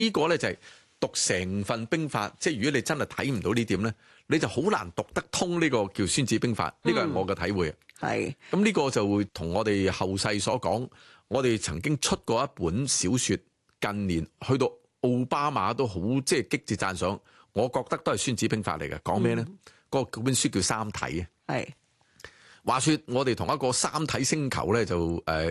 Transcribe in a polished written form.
呢個咧就係讀成份兵法，即係如果你真係睇唔到呢點咧，你就好難讀得通呢個叫《孫子兵法》。呢個係我嘅體會。 係咁呢個就會同我哋後世所講，我哋曾經出過一本小説，近年去到奧巴馬都好即係激烈讚賞，我覺得都係《孫子兵法》嚟嘅。講咩咧？嗰本書叫《三體》啊。 係話說我哋同一個三體星球咧就